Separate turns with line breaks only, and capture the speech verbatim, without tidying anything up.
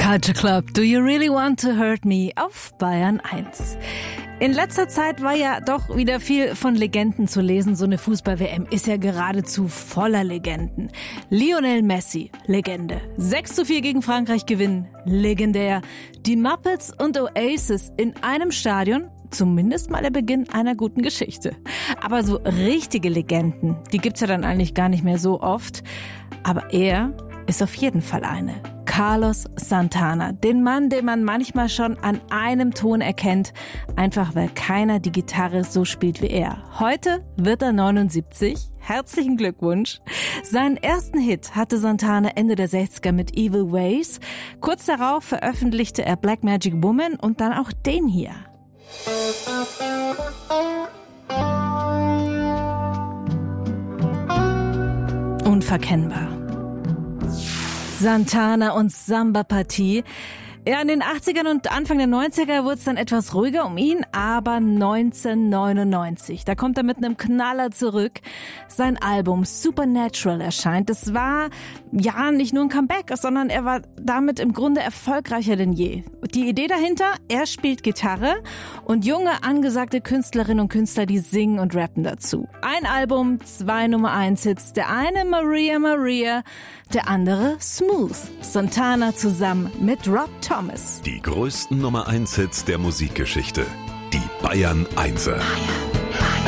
Culture Club, Do You Really Want to Hurt Me auf Bayern eins. In letzter Zeit war ja doch wieder viel von Legenden zu lesen. So eine Fußball-W M ist ja geradezu voller Legenden. Lionel Messi, Legende. sechs zu vier gegen Frankreich gewinnen, legendär. Die Muppets und Oasis in einem Stadion, zumindest mal der Beginn einer guten Geschichte. Aber so richtige Legenden, die gibt's ja dann eigentlich gar nicht mehr so oft. Aber er ist auf jeden Fall eine. Carlos Santana, den Mann, den man manchmal schon an einem Ton erkennt, einfach weil keiner die Gitarre so spielt wie er. Heute wird er neunundsiebzig. Herzlichen Glückwunsch. Seinen ersten Hit hatte Santana Ende der sechziger mit Evil Ways. Kurz darauf veröffentlichte er Black Magic Woman und dann auch den hier. Unverkennbar. Santana und Samba-Partie. Ja, in den achtzigern und Anfang der neunziger wurde es dann etwas ruhiger um ihn, aber neunzehnhundertneunundneunzig, da kommt er mit einem Knaller zurück. Sein Album Supernatural erscheint. Das war ja nicht nur ein Comeback, sondern er war damit im Grunde erfolgreicher denn je. Die Idee dahinter, er spielt Gitarre und junge, angesagte Künstlerinnen und Künstler, die singen und rappen dazu. Ein Album, zwei Nummer eins Hits, der eine Maria Maria, der andere Smooth. Santana zusammen mit Rob Thomas.
Die größten Nummer eins Hits der Musikgeschichte. Die Bayern Einser.
Bayern.